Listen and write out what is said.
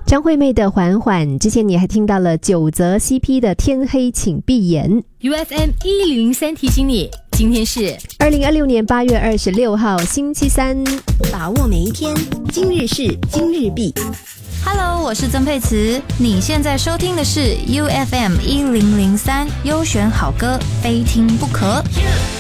张惠妹的缓缓，之前你还听到了九泽 CP 的天黑请闭眼。 UFM 103提醒你，今天是 2026年8月26号星期三， 把握每一天，今日事今日毕。 Hello， 我是曾沛慈，你现在收听的是 UFM 1003优选好歌，非听不可。